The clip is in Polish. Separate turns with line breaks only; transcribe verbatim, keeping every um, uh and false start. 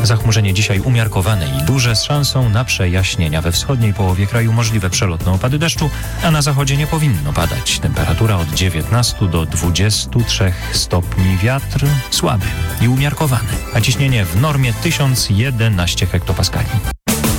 Zachmurzenie dzisiaj umiarkowane i duże z szansą na przejaśnienia. We wschodniej połowie kraju możliwe przelotne opady deszczu, a na zachodzie nie powinno padać. Temperatura od dziewiętnastu do dwudziestu trzech stopni. Wiatr słaby i umiarkowany, a ciśnienie w normie tysiąc jedenaście hektopaskali.